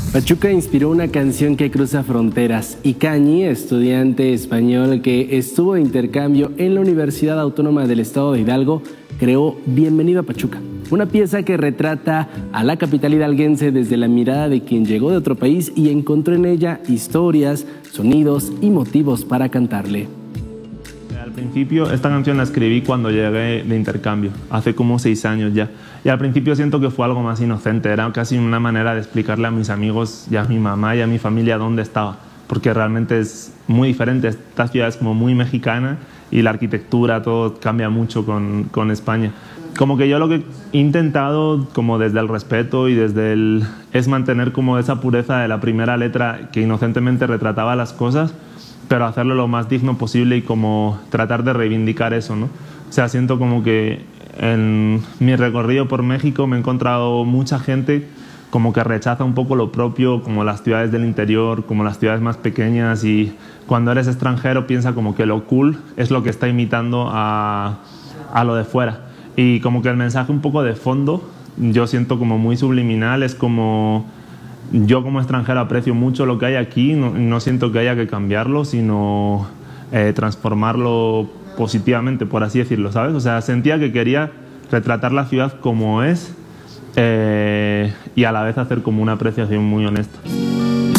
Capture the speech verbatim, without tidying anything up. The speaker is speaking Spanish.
Pachuca inspiró una canción que cruza fronteras y Cañi, estudiante español que estuvo de intercambio en la Universidad Autónoma del Estado de Hidalgo, creó Bienvenido a Pachuca, una pieza que retrata a la capital hidalguense desde la mirada de quien llegó de otro país y encontró en ella historias, sonidos y motivos para cantarle. Al principio, esta canción la escribí cuando llegué de intercambio, hace como seis años ya. Y al principio siento que fue algo más inocente, era casi una manera de explicarle a mis amigos y a mi mamá y a mi familia dónde estaba. Porque realmente es muy diferente, esta ciudad es como muy mexicana y la arquitectura, todo cambia mucho con, con España. Como que yo lo que he intentado, como desde el respeto y desde el... es mantener como esa pureza de la primera letra que inocentemente retrataba las cosas, pero hacerlo lo más digno posible y como tratar de reivindicar eso, ¿no? O sea, siento como que en mi recorrido por México me he encontrado mucha gente como que rechaza un poco lo propio, como las ciudades del interior, como las ciudades más pequeñas, y cuando eres extranjero piensa como que lo cool es lo que está imitando a, a lo de fuera. Y como que el mensaje un poco de fondo, yo siento como muy subliminal, es como... yo como extranjero aprecio mucho lo que hay aquí, no, no siento que haya que cambiarlo, sino eh, transformarlo positivamente, por así decirlo, ¿sabes? O sea, sentía que quería retratar la ciudad como es eh, y a la vez hacer como una apreciación muy honesta.